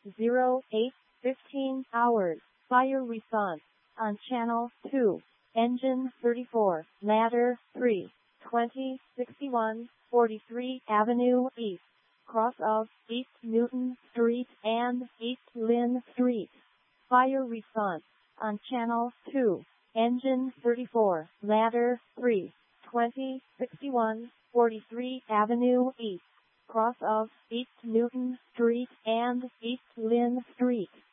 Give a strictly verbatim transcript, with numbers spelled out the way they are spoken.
zero eight fifteen hours. Fire response on channel two. Engine thirty-four, ladder three, twenty sixty-one forty-three Avenue East, cross of East Newton Street and East Lynn Street. Fire response on channel two. Engine thirty-four, ladder three, twenty sixty-one forty-three Avenue East, cross of East Newton Street and East Lynn Street.